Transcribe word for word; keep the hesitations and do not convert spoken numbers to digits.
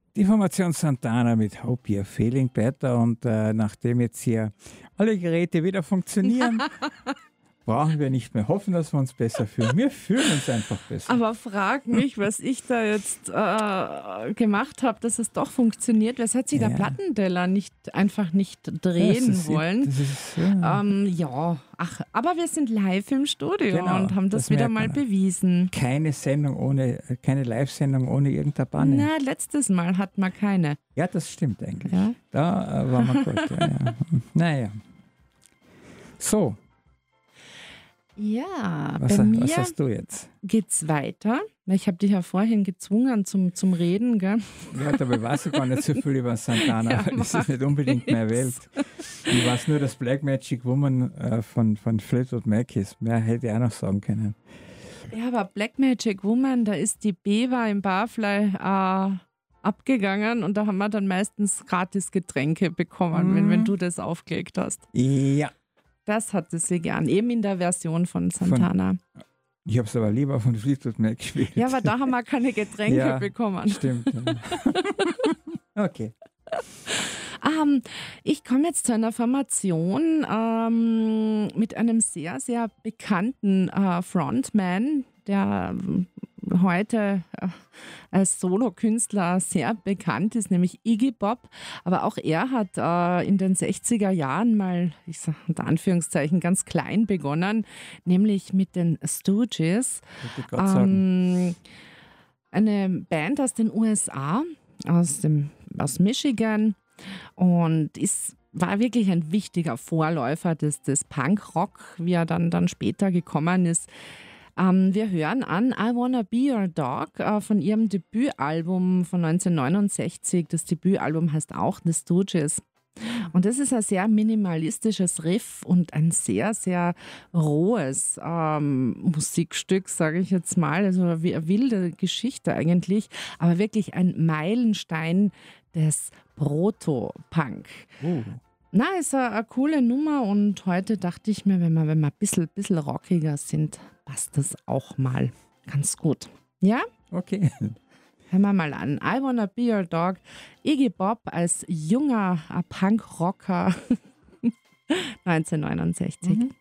Die Formation Santana mit Hope You're Feeling Better und äh, nachdem jetzt hier alle Geräte wieder funktionieren, brauchen wir nicht mehr hoffen, dass wir uns besser fühlen. Wir fühlen uns einfach besser. Aber frag mich, was ich da jetzt äh, gemacht habe, dass es doch funktioniert. Was hat sich Ja. der Plattenteller nicht einfach nicht drehen Das ist- wollen? Das ist, ja, Ähm, ja, ach, aber wir sind live im Studio Genau, und haben das, das wieder merkt mal man. bewiesen. keine Sendung ohne, keine Live-Sendung ohne irgendeine Banne. Na, letztes Mal hat man keine. Ja, das stimmt eigentlich. Ja. Da äh, waren wir gut. Ja, ja. Naja. So, Ja, was, bei mir was hast du jetzt? geht's weiter. Ich habe dich ja vorhin gezwungen zum, zum Reden, gell? Ja, dabei weiß ich gar nicht so viel über Santana, Ja, weil das mach ist nicht unbedingt mehr Welt. Ich weiß nur, dass Black Magic Woman äh, von, von Fleetwood Mac ist. Mehr hätte ich auch noch sagen können. Ja, aber Black Magic Woman, da ist die Beva im Barfly äh, abgegangen und da haben wir dann meistens gratis Getränke bekommen, Mhm. wenn, wenn du das aufgelegt hast. Ja, Das hatte sie gern, eben in der Version von Santana. ich habe es aber lieber von Fleetwood Mac gespielt. Ja, aber da haben wir keine Getränke Ja. bekommen. Stimmt. Ja. Okay. Ähm, ich komme jetzt zu einer Formation ähm, mit einem sehr, sehr bekannten äh, Frontman, der ähm, heute äh, als Solokünstler sehr bekannt ist, nämlich Iggy Pop. Aber auch er hat äh, in den sechziger Jahren mal, ich sage unter Anführungszeichen, ganz klein begonnen, nämlich mit den Stooges. Wollte ich gerade sagen. Ähm, eine Band aus den U S A, aus, dem, aus Michigan und ist, war wirklich ein wichtiger Vorläufer des, des Punkrock, wie er dann, dann später gekommen ist. Ähm, wir hören an I Wanna Be Your Dog äh, von ihrem Debütalbum von neunzehnhundertneunundsechzig. Das Debütalbum heißt auch The Stooges. Und das ist ein sehr minimalistisches Riff und ein sehr, sehr rohes ähm, Musikstück, sage ich jetzt mal. Also eine wi- wilde Geschichte eigentlich, aber wirklich ein Meilenstein des Proto-Punk. Oh. Na, ist eine, eine coole Nummer und heute dachte ich mir, wenn wir, wenn wir ein bisschen, bisschen rockiger sind, passt das auch mal ganz gut. Ja? Okay. Hören wir mal an. I Wanna Be Your Dog. Iggy Pop als junger äh, Punkrocker neunzehnhundertneunundsechzig. Mhm.